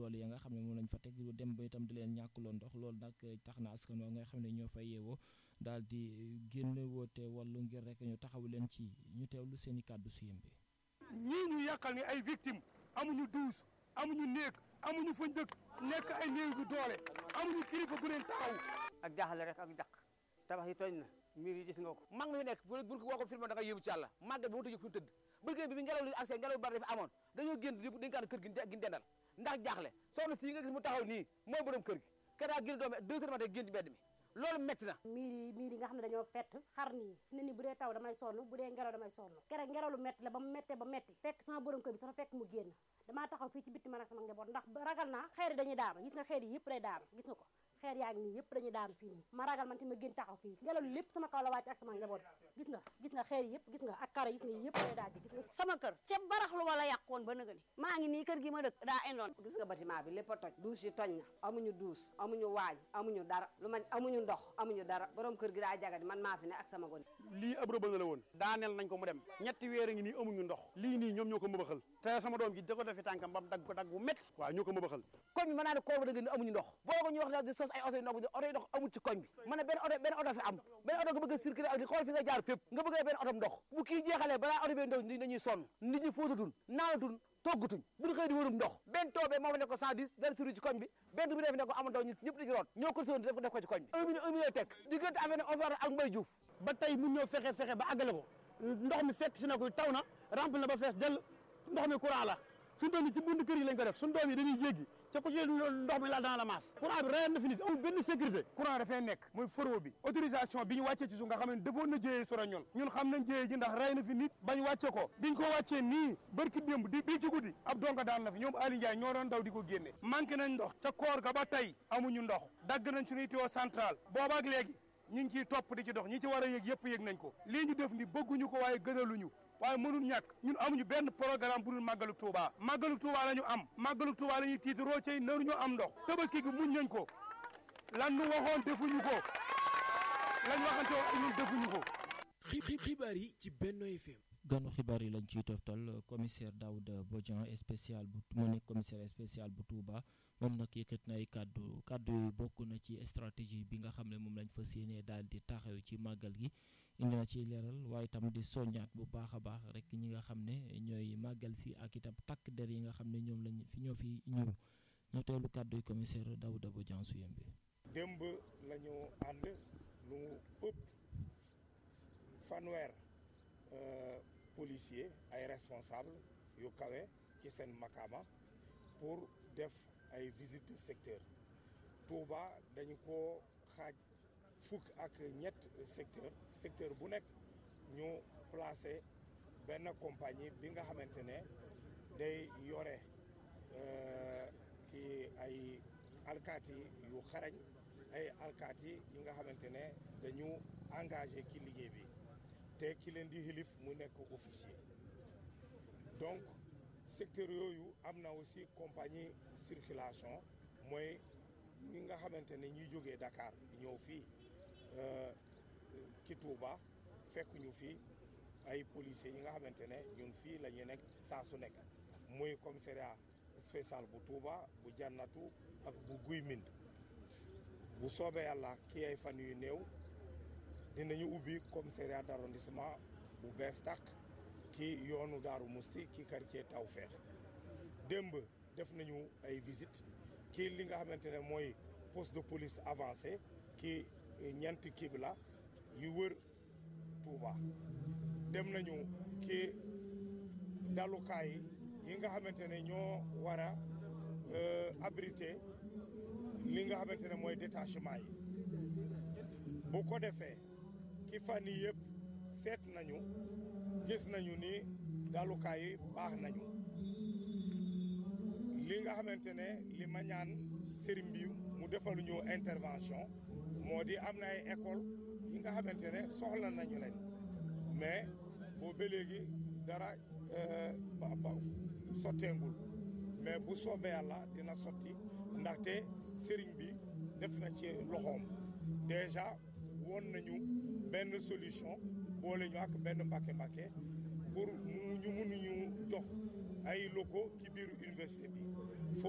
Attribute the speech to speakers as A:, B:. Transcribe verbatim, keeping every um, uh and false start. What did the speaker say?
A: doole ya nga xam ne moom lañ fa teg dem ba itam di leen ñàkkuloo ndox loolu nag tax na askan wa nga xam ne ñoo fay yeewoo daal di génn woote wàllu ngir rek ñu taxawu leen ci ñu teewlu seen i kàddu su yëmbe.
B: ñii ñu yàqal ni ay victimes amuñu douche amuñu néeg amuñu fuñ dëkk nekk ay néew bu doole amuñu kilifa gu leen taxaw.
C: ak jaaxle rek ak jàq tabax yi tooñ na mbir yi gis nga ko mag mi fi nekk bu bu ko filmé da nga yóbbu ci yàlla màgget bi mu tëj fu mu tëdd bërgén bi bi ngelaw li accès ngelaw bari dafa amoon dañoo génn di dañ kaan kër gi gi dendal ndax jaaxle soxna si nga gis mu taxaw nii mooy borom kër gi kedaa génn doome deux heures matin génn ci mbedd mi loolu métti na
D: miir yi miir yi nga xam ne dañoo fett xar nii ne ni bu dee taw damay sonn bu dee ngelaw damay sonn kere ngelaw lu métti la ba mu méttee ba métti fekk sama borom kër bi sax fekk mu génn damaa taxaw fii ci bitti man ak sama njaboot ndax ragal naa xeer yi dañuy daanu gis nga xeer yi yëpp day daanu gis nga ko xeer yaa ngi nii yëpp dañuy daanu fii nii ma ragal man te ma gën taxaw fii ngelaw li lépp sama kaw la wàcc ak sama njaboot gis nga gis nga xeer yi yëpp gis nga ak karo gis nga yëpp day daal gis nga
E: sama kër ca baraxlu wala yàqoon ba nëga ni maa ngi nii kër gi ma dëkk daa indoon
C: gis nga bâtiment bi lépp a toj douche yi toj na amuñu douche amuñu waañ amuñu dara lu ma amuñu ndox amuñu dara borom kër gi daa jagadi man maa fi ne ak sama gone
B: lii ab rëbal la woon daaneel nañ ko mu dem ñetti weer a ngi nii amuñu ndox lii nii ñoom ñoo ko mëbaxal te sama doom gi da ko defi tànkam ba mu dagg ko dagg bu métti waaw ñoo ko mëbaxal
C: koñ bi mën naa ne koo ba dëgg ni amuñu ndox boo ko ñu wax di sos ay oto yi ndox oto yi ndox amul ci koñ bi mën na benn oto benn oto fi am benn oto nga bëgg a circuler ak di xool fi nga jaar fépp nga bëgg a benn oto ndox bu kii jeexalee balaa oto bi ndox dañuy sonn nit ñi fóotatun naanatun toggatuñ buñu xëy di wërum ndox benn toobee moo fa nekk ko cent dix dara suru ci koñ bi benn bi def ne ko amul ndox ñëpp di ci root ñoo ko soon def ko def ko ci koñ bi un million un million teg diggante affaire offert ak Mbaye Diouf
B: ba tey mun ñoo fexe fexe ba àggale ko ndox mi fekk si na ko taw na rempli na ba fees del ndox mi courant la suñu doom yi ci bunt kër yi lañ ko def suñu doom yi dañuy jéggi ca ko jël ndox mi la dans la masse courant bi rayal na fi nit amul benn sécurité courant dafay nekk mooy foro bi autorisation bi ñu wàccee ci suuf nga xam ne defoon na jëyee sora ñol ñun xam nañ jëyee ji ndax ray na fi nit bañ wàcce ko biñ ko wàccee nii barki démb di bii ci guddi ab donga daan na fi ñoom Aliou Ndiaye ñoo doon daw di ko génne manqué nañ ndox ca koor ga ba tey amuñu ndox dagg nañ suñuy tuyau central boobaak léegi ñi ngi ciy topp di ci dox ñi ci war a yëg yëpp yëg nañ ko lii ñu def ni bëgguñu ko waaye gënaluñu waaye mënul ñàkk ñun amuñu benn programme bu dul màggalu Touba màggalu Touba la ñu am màggalu Touba la ñuy tiitaroo cay naruñu am ndox tabaski gi muñ nañ ko lan nu waxoon defuñu ko lañ waxante woon ñun defuñu ko.
F: xibaar yi ci Benno F M.
A: ganu xibaar yi lañ ciy toftal commissaire Daouda Bodian spécial bu mu nekk commissaire spécial bu Touba moom nag yëkkat na ay kàddu kàddu yooyu bokk na ci stratégie bi nga xam ne moom lañ fas yéenee daal di taxaw ci màggal gi indi na ci leeral waaye itam di soññaat bu baax a baax rek ñi nga xam ne ñooy màggal si ak itam takk der yi nga xam ne ñoom lañ fi ñoo fi ñëw ñoo teewlu kàddu yi commissaire Daouda Bodian su yembe.
G: démb la ñu ànd lu ëpp fanweer policier ay responsable yu kawe ci seen makaama pour def ay visite de secteur Touba dañu ko xaaj fukk ak ñett secteur secteur bu nekk ñu placé benn compagnie bi nga xamante ne day yore ki ay alkaati yu xarañ ay alkaati yi nga xamante ne dañu engagé ki liggéey bi te ki leen di xilif mu nekk officier donc secteur yooyu am na aussi compagnie circulation mooy ñi nga xamante ne ñuy jógee Dakar ñëw fii ci Touba fekk ñu fii ay policiers yi nga xamante ne ñun fii la ñuy nekk saa su nekk muy commissariat spécial bu Touba bu Jannatu ak bu Guy Mind bu soobee yàlla ki ay fan yu néew dinañu ubbi commissariat d'arrondissement bu bees tàq ki yoonu Daaru Musti ki quartier Tawfeex démb def nañu ay visite ki li nga xamante ne mooy poste de police avancé ki ñeenti kibla yu wër Touba dem nañu ki dalukaay yi nga xamante ne ñoo war a abriter li nga xamante ne mooy détachement yi bu ko defee ki fan yi yëpp seet nañu gis nañu ni dalukaay yi baax nañu li nga xamante ne li ma ñaan sëriñ bi mu defalu ñu intervention moo di am na ay école yi nga xamante ne soxla nañu leen mais boo ba léegi dara ba ba sotteengul mais bu soobee yàlla dina sotti ndaxte sëriñ bi def na ci loxoom déjà woon nañu benn solution boole ñu ak benn mbàkke mbàkke pour mu ñu mënuñu jox ay locaux ci biiru université bi